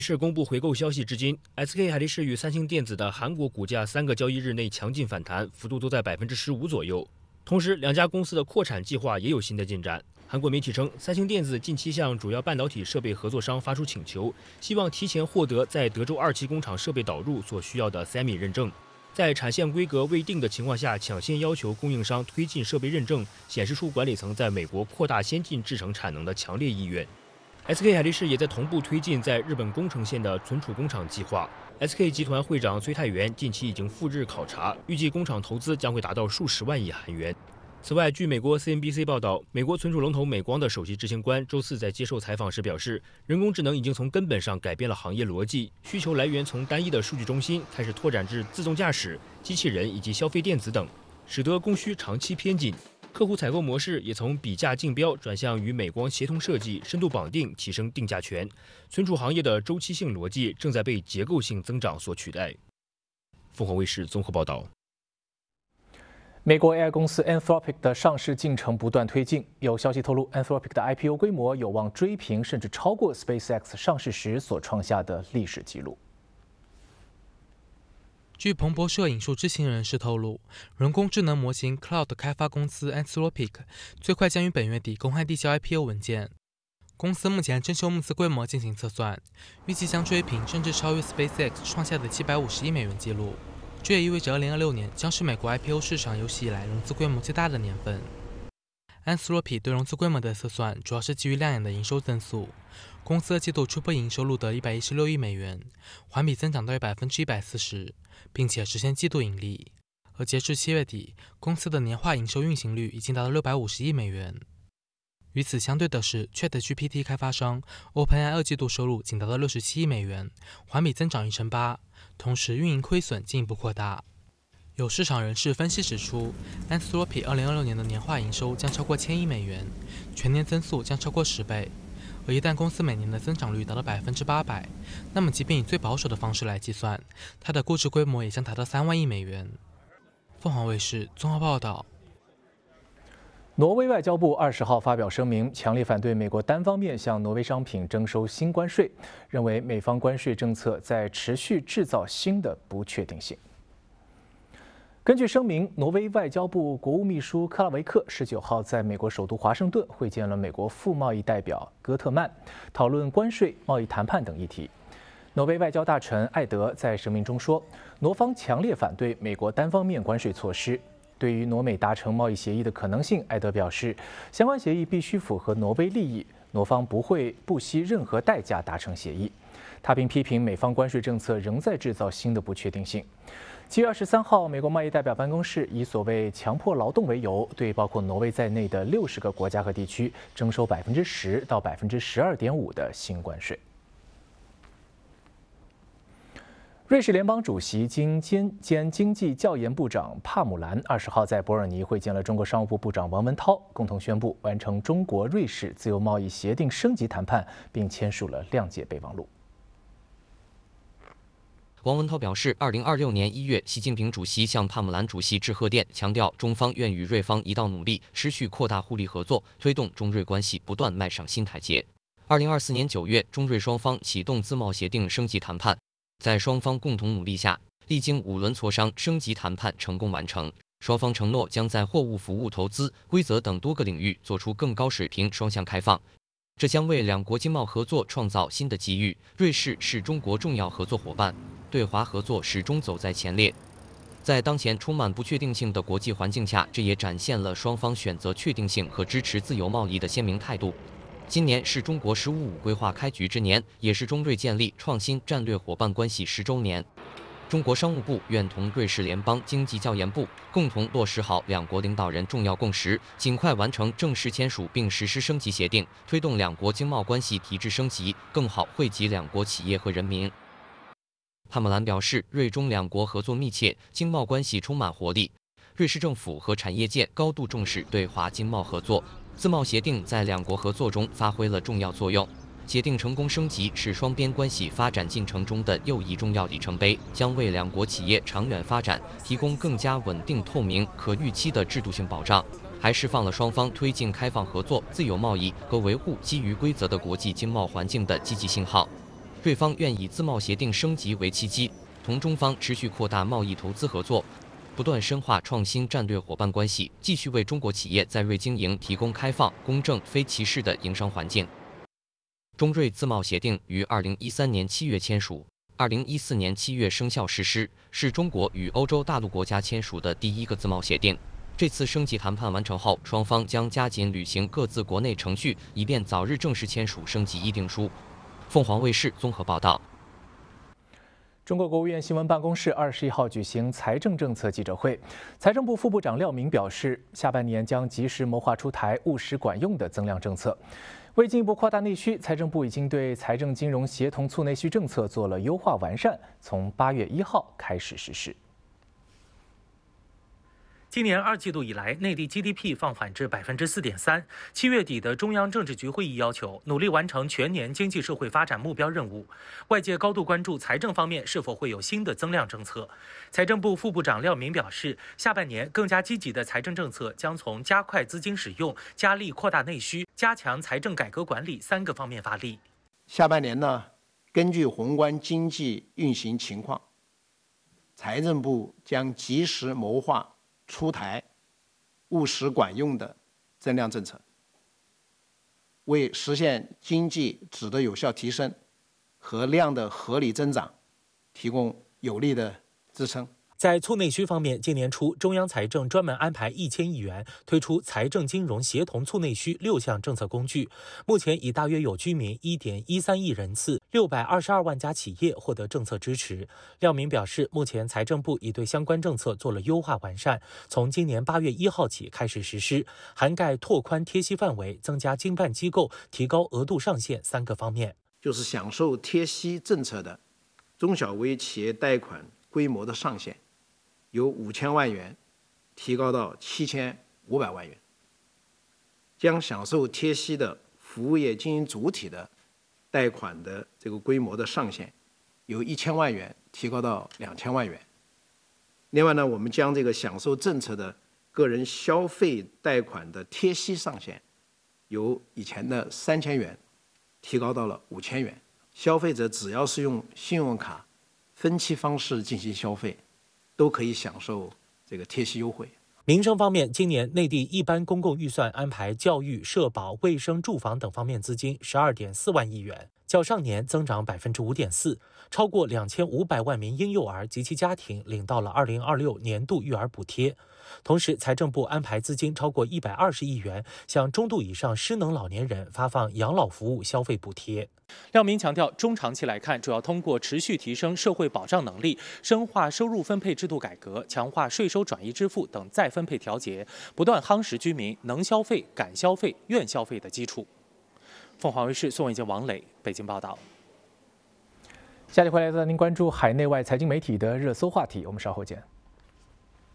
市公布回购消息至今 ，SK 海力士与三星电子的韩国股价3个交易日内强劲反弹，幅度都在15%左右。同时，两家公司的扩产计划也有新的进展。韩国媒体称，三星电子近期向主要半导体设备合作商发出请求，希望提前获得在德州2期工厂设备导入所需要的 SAMI 认证。在产线规格未定的情况下，抢先要求供应商推进设备认证，显示出管理层在美国扩大先进制程产能的强烈意愿。SK 海力士也在同步推进在日本宫城县的存储工厂计划。SK 集团会长崔泰元近期已经赴日考察，预计工厂投资将会达到数十万亿韩元。此外，据美国 CNBC 报道，美国存储龙头美光的首席执行官周四在接受采访时表示，人工智能已经从根本上改变了行业逻辑，需求来源从单一的数据中心开始拓展至自动驾驶、机器人以及消费电子等，使得供需长期偏紧。客户采购模式也从比价竞标转向与美光协同设计、深度绑定，提升定价权。存储行业的周期性逻辑正在被结构性增长所取代。凤凰卫视综合报道。 美国 AI 公司 Anthropic 的上市进程不断推进，有消息透露 ，Anthropic 的 IPO 规模有望追平甚至超过 SpaceX 上市时所创下的历史纪录。 据彭博社引述知情人士透露，人工智能模型 Cloud 开发公司 Anthropic 最快将于本月底公开递交 IPO 文件。公司目前正就募资规模进行测算，预计将追平甚至超越 SpaceX 创下的750亿美元纪录。这也意味着2026年将是美国 IPO 市场有史以来融资规模最大的年份。Anthropic 对融资规模的测算主要是基于亮眼的营收增速。公司的季度初步营收录得116亿美元，环比增长大约140%，并且实现季度盈利。而截至7月底，公司的年化营收运行率已经达到650亿美元。与此相对的是 ChatGPT 开发商 OpenAI 二季度收入仅达到67亿美元，环比增长1%，同时运营亏损进一步扩大。有市场人士分析指出 ，Anthropic 2026年的年化营收将超过1000亿美元，全年增速将超过10倍。而一旦公司每年的增长率达到800%，那么即便以最保守的方式来计算，它的估值规模也将达到3万亿美元。凤凰卫视综合报道。 挪威外交部20号发表声明，强烈反对美国单方面向挪威商品征收新关税，认为美方关税政策在持续制造新的不确定性。根据声明，挪威外交部国务秘书克拉维克19号在美国首都华盛顿会见了美国副贸易代表戈特曼，讨论关税、贸易谈判等议题。挪威外交大臣艾德在声明中说，挪方强烈反对美国单方面关税措施。对于挪美达成贸易协议的可能性，艾德表示，相关协议必须符合挪威利益，挪方不会不惜任何代价达成协议。他并批评美方关税政策仍在制造新的不确定性。7月23号，美国贸易代表办公室以所谓强迫劳动为由，对包括挪威在内的60个国家和地区征收10%到12.5%的新关税。瑞士联邦主席兼经济教研部长帕姆兰20号在伯尔尼会见了中国商务部部长王文涛，共同宣布完成中国瑞士自由贸易协定升级谈判，并签署了谅解备忘录。 王文涛表示，2026年1月，习近平主席向帕姆兰主席致贺电，强调中方愿与瑞方一道努力，持续扩大互利合作，推动中瑞关系不断迈上新台阶。2024年9月，中瑞双方启动自贸协定升级谈判，在双方共同努力下，历经5轮磋商，升级谈判成功完成。双方承诺将在货物、服务、投资、规则等多个领域做出更高水平双向开放。这将为两国经贸合作创造新的机遇。瑞士是中国重要合作伙伴，对华合作始终走在前列。在当前充满不确定性的国际环境下，这也展现了双方选择确定性和支持自由贸易的鲜明态度。今年是中国“15+5”规划开局之年，也是中瑞建立创新战略伙伴关系10周年。中国商务部愿同瑞士联邦经济教研部共同落实好两国领导人重要共识，尽快完成正式签署并实施升级协定，推动两国经贸关系体制升级，更好惠及两国企业和人民。帕姆兰表示，瑞中两国合作密切，经贸关系充满活力。瑞士政府和产业界高度重视对华经贸合作，自贸协定在两国合作中发挥了重要作用。协定成功升级是双边关系发展进程中的又一重要里程碑，将为两国企业长远发展提供更加稳定、透明、可预期的制度性保障，还释放了双方推进开放合作、自由贸易和维护基于规则的国际经贸环境的积极信号。 瑞方愿以自贸协定升级为契机，同中方持续扩大贸易投资合作，不断深化创新战略伙伴关系，继续为中国企业在瑞经营提供开放、公正、非歧视的营商环境。中瑞自贸协定于2013年7月签署，2014年7月生效实施，是中国与欧洲大陆国家签署的第一个自贸协定。这次升级谈判完成后，双方将加紧履行各自国内程序，以便早日正式签署升级议定书。凤凰卫视综合报道。 中国国务院新闻办公室21号举行财政政策记者会，财政部副部长廖明表示，下半年将及时谋划出台务实管用的增量政策。为进一步扩大内需，财政部已经对财政金融协同促内需政策做了优化完善，从8月1号开始实施。 今年2季度以来，内地 GDP 放缓至4.3%。7月底的中央政治局会议要求努力完成全年经济社会发展目标任务。外界高度关注财政方面是否会有新的增量政策。财政部副部长廖明表示，下半年更加积极的财政政策将从加快资金使用、加力扩大内需、加强财政改革管理3个方面发力。 下半年呢，根据宏观经济运行情况，财政部将及时谋划出台务实管用的增量政策，为实现经济质的有效提升和量的合理增长提供有力的支撑。 在促内需方面，今年初中央财政专门安排1000亿元推出财政金融协同促内需6项政策工具，目前已大约有居民1.13亿人次，622万家企业获得政策支持。廖明表示，目前财政部已对相关政策做了优化完善，从今年8月1号起开始实施，涵盖拓宽贴息范围、增加经办机构、提高额度上限3个方面。 就是享受贴息政策的中小微企业贷款规模的上限由5000万元提高到7500万元，将享受贴息的服务业经营主体的贷款的这个规模的上限由1000万元提高到2000万元。另外呢，我们将这个享受政策的个人消费贷款的贴息上限由以前的3000元提高到了5000元。消费者只要是用信用卡分期方式进行消费，都可以享受这个贴息优惠。 民生方面，今年内地一般公共预算安排教育、社保、卫生、住房等方面资金12.4万亿元，较上年增长5.4%，超过2500万名婴幼儿及其家庭领到了2026年度育儿补贴。同时，财政部安排资金超过120亿元，向中度以上失能老年人发放养老服务消费补贴。 廖明强调，中长期来看，主要通过持续提升社会保障能力，深化收入分配制度改革，强化税收转移支付等再分配调节，不断夯实居民能消费、敢消费、愿消费的基础。凤凰卫视宋伟杰、王磊北京报道。 下期回来带您关注海内外财经媒体的热搜话题，我们稍后见。